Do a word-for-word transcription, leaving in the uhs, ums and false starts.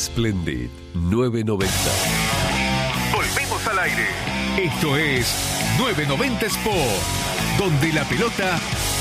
Splendid nueve noventa. Volvemos al aire. Esto es nueve noventa Sport, donde la pelota